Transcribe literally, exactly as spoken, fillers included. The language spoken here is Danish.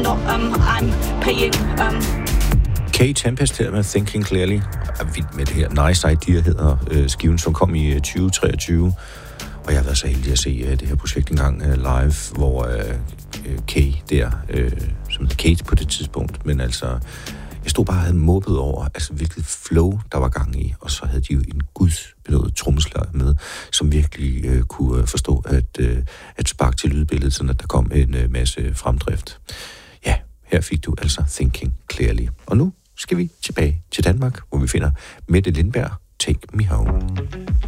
not, um, I'm paying... Um Kay Tempest her med Thinking Clearly. Er vild med det her. Nice Idea hedder øh, skiven, som kom i tyve treogtyve. Og jeg har været så heldig at se øh, det her projekt engang øh, live, hvor øh, Kay der, øh, som hedder Kate på det tidspunkt, men altså, jeg stod bare og havde måbet over, altså hvilket flow, der var gang i, og så havde de jo en gudsbenådet trommeslager med, som virkelig øh, kunne forstå at, øh, at sparke til lydbilledet, sådan at der kom en øh, masse fremdrift. Ja, her fik du altså Thinking Clearly. Og nu skal vi tilbage til Danmark, hvor vi finder Mette Lindberg, Take Me Home.